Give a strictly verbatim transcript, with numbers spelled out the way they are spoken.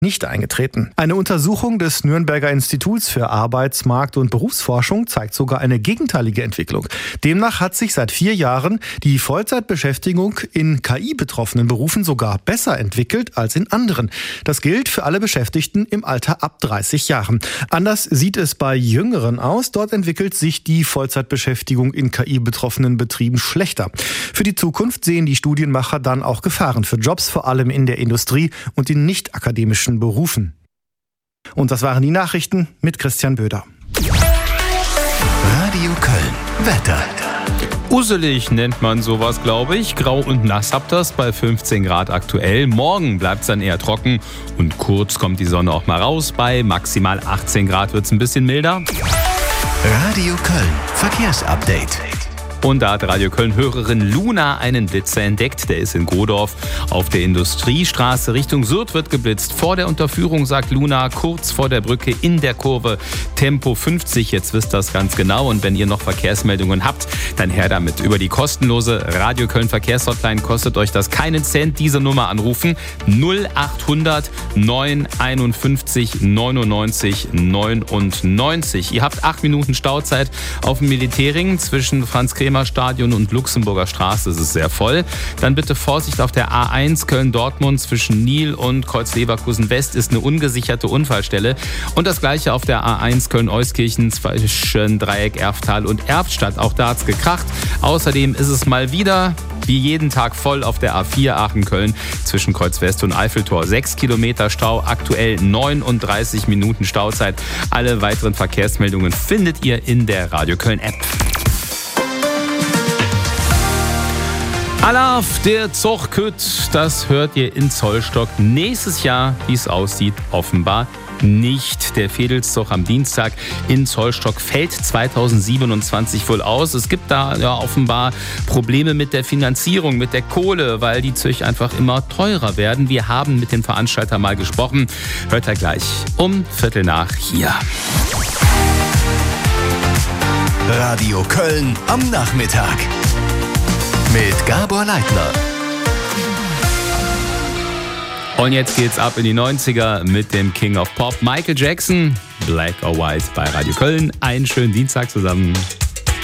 nicht eingetreten. Eine Untersuchung des Nürnberger Instituts für Arbeitsmarkt- und Berufsforschung zeigt sogar eine gegenteilige Entwicklung. Demnach hat sich seit vier Jahren die Vollzeitbeschäftigung in K I-betroffenen Berufen sogar besser entwickelt als in anderen. Das gilt für alle Beschäftigten im Alter ab dreißig Jahren. Anders sieht es bei Jüngeren aus. Dort entwickelt sich die Vollzeitbeschäftigung in K I-betroffenen Betrieben schlechter. Für die Zukunft sehen die Studienmacher dann auch Gefahren für Jobs, vor allem in der Industrie und in nicht-akademischen Berufen. Und das waren die Nachrichten mit Christian Böder. Radio Köln. Wetter. Uselig nennt man sowas, glaube ich. Grau und nass habt das bei fünfzehn Grad aktuell. Morgen bleibt es dann eher trocken und kurz kommt die Sonne auch mal raus. Bei maximal achtzehn Grad wird es ein bisschen milder. Radio Köln. Verkehrsupdate. Und da hat Radio Köln-Hörerin Luna einen Blitzer entdeckt. Der ist in Godorf auf der Industriestraße Richtung Sürth wird geblitzt. Vor der Unterführung, sagt Luna, kurz vor der Brücke in der Kurve Tempo fünfzig. Jetzt wisst ihr das ganz genau. Und wenn ihr noch Verkehrsmeldungen habt, dann her damit. Über die kostenlose Radio Köln Verkehrshotline kostet euch das keinen Cent. Diese Nummer anrufen null achthundert neun einundfünfzig neunundneunzig neunundneunzig. Ihr habt acht Minuten Stauzeit auf dem Militärring zwischen Franz-Kremer Stadion und Luxemburger Straße. Das ist sehr voll. Dann bitte Vorsicht auf der A eins Köln-Dortmund zwischen Nil und Kreuz-Leverkusen-West ist eine ungesicherte Unfallstelle. Und das gleiche auf der A eins Köln-Euskirchen zwischen Dreieck Erftal und Erftstadt. Auch da hat's gekracht. Außerdem ist es mal wieder wie jeden Tag voll auf der A vier Aachen-Köln zwischen Kreuz-West und Eiffeltor. Sechs Kilometer Stau, aktuell neununddreißig Minuten Stauzeit. Alle weiteren Verkehrsmeldungen findet ihr in der Radio Köln-App. Alaf, der Zochkütt, das hört ihr in Zollstock nächstes Jahr, wie es aussieht, offenbar nicht. Der Vedelszug am Dienstag in Zollstock fällt zweitausendsiebenundzwanzig wohl aus. Es gibt da ja offenbar Probleme mit der Finanzierung, mit der Kohle, weil die Züge einfach immer teurer werden. Wir haben mit dem Veranstalter mal gesprochen. Hört ihr gleich um Viertel nach hier. Radio Köln am Nachmittag. Mit Gabor Leitner. Und jetzt geht's ab in die neunziger mit dem King of Pop, Michael Jackson. Black or White bei Radio Köln. Einen schönen Dienstag zusammen.